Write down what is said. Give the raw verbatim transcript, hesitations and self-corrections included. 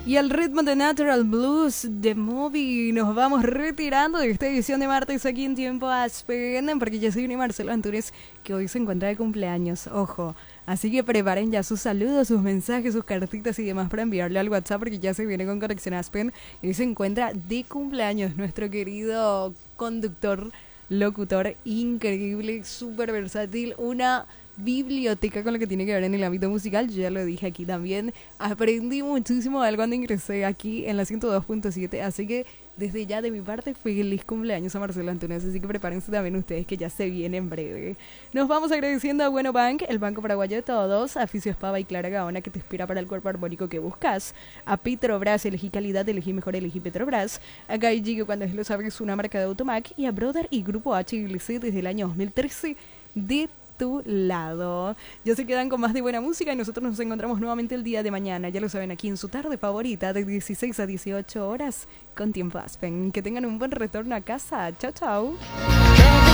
Y al ritmo de Natural Blues de Moby nos vamos retirando de esta edición de martes aquí en Tiempo Aspen, porque ya se viene Marcelo Antunes, que hoy se encuentra de cumpleaños, ojo. Así que preparen ya sus saludos, sus mensajes, sus cartitas y demás para enviarle al WhatsApp, porque ya se viene con Conexión Aspen y hoy se encuentra de cumpleaños nuestro querido conductor, locutor increíble, súper versátil, una biblioteca con lo que tiene que ver en el ámbito musical. Yo ya lo dije aquí también, aprendí muchísimo de él cuando ingresé aquí en la ciento dos punto siete, así que desde ya de mi parte feliz cumpleaños a Marcelo Antunes, así que prepárense también ustedes que ya se viene en breve. Nos vamos agradeciendo a Bueno Bank, el banco paraguayo de todos, a Fisio Espava y Clara Gaona, que te inspira para el cuerpo armónico que buscas, a Petrobras, elegí calidad, elegí mejor, elegí Petrobras, a Gaiji, que cuando es lo sabes una marca de Automac, y a Brother y Grupo H L C desde el año dos mil trece de tu lado. Ya se quedan con más de buena música y nosotros nos encontramos nuevamente el día de mañana, ya lo saben, aquí en su tarde favorita de dieciséis a dieciocho horas con Tiempo Aspen. Que tengan un buen retorno a casa. Chao, chao.